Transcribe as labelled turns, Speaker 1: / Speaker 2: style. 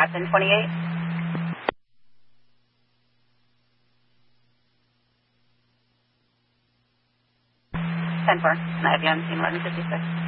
Speaker 1: Captain 28. 10-4, I have you on scene 1156.